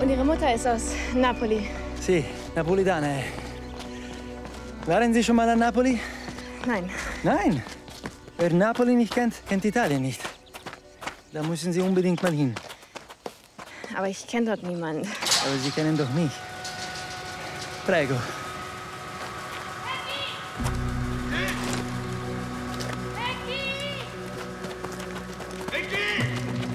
Und Ihre Mutter ist aus Napoli. Sì, Napolitana. Waren Sie schon mal an Napoli? Nein. Nein. Wer Napoli nicht kennt, kennt Italien nicht. Da müssen Sie unbedingt mal hin. Aber ich kenne dort niemanden. Aber Sie kennen doch mich. Prego.